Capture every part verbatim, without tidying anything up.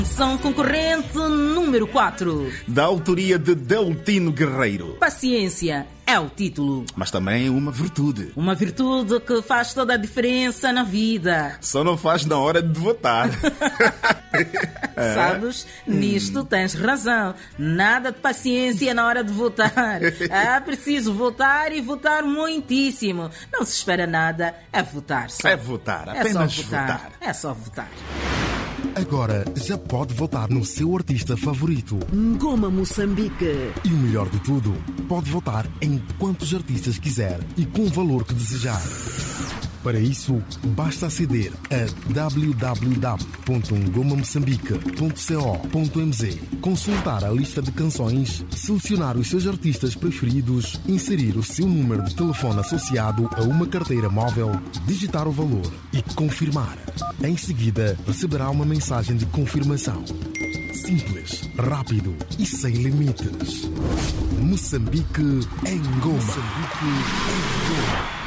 São concorrente número quatro. Da autoria de Deltino Guerreiro. Paciência é o título. Mas também uma virtude. Uma virtude que faz toda a diferença na vida. Só não faz na hora de votar. É. Sabes, nisto tens razão. Nada de paciência na hora de votar. É preciso votar e votar muitíssimo. Não se espera nada, é votar só. É votar, apenas é só votar. votar. É só votar. Agora já pode votar no seu artista favorito. Ngoma Moçambique. E o melhor de tudo, pode votar em quantos artistas quiser e com o valor que desejar. Para isso, basta aceder a w w w ponto ngoma moçambique ponto co ponto m z, consultar a lista de canções, selecionar os seus artistas preferidos, inserir o seu número de telefone associado a uma carteira móvel, digitar o valor e confirmar. Em seguida, receberá uma mensagem de confirmação. Simples, rápido e sem limites. Moçambique em Ngoma. Moçambique em Ngoma.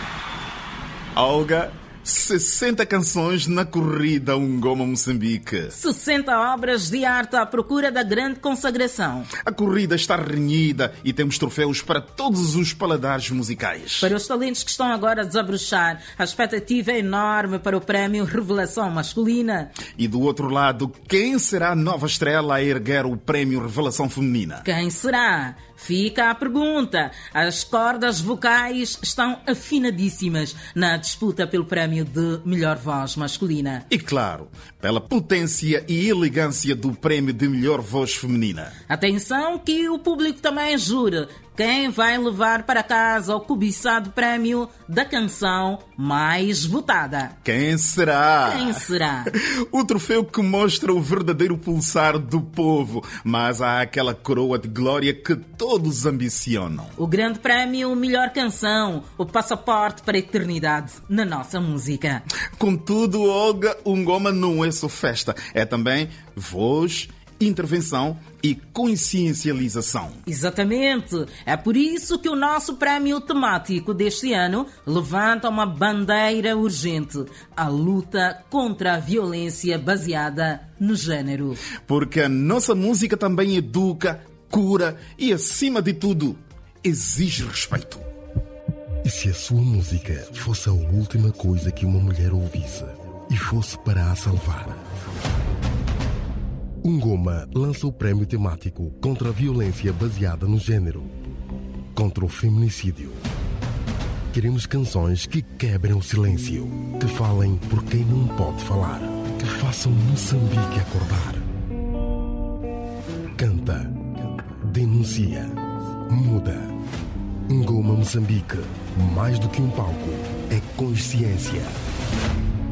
Olga, sessenta canções na corrida Ngoma Moçambique. sessenta obras de arte à procura da grande consagração. A corrida está renhida e temos troféus para todos os paladares musicais. Para os talentos que estão agora a desabrochar, a expectativa é enorme para o prémio Revelação Masculina. E do outro lado, quem será a nova estrela a erguer o prémio Revelação Feminina? Quem será? Fica a pergunta. As cordas vocais estão afinadíssimas na disputa pelo prémio de melhor voz masculina. E claro, pela potência e elegância do prémio de melhor voz feminina. Atenção que o público também jura quem vai levar para casa o cobiçado prémio da canção mais votada. Quem será? Quem será? O troféu que mostra o verdadeiro pulsar do povo, mas há aquela coroa de glória que todos ambicionam. O grande prémio Melhor Canção, o passaporte para a eternidade na nossa música. Contudo, Olga, o Ngoma não é só festa, é também voz, intervenção e consciencialização. Exatamente. É por isso que o nosso prémio temático deste ano levanta uma bandeira urgente: a luta contra a violência baseada no género. Porque a nossa música também educa, cura e, acima de tudo, exige respeito. E se a sua música fosse a última coisa que uma mulher ouvisse e fosse para a salvar? Ngoma lança o prémio temático contra a violência baseada no género, contra o feminicídio. Queremos canções que quebrem o silêncio, que falem por quem não pode falar, que façam Moçambique acordar. Canta, denuncia, muda. Ngoma Moçambique, mais do que um palco, é consciência.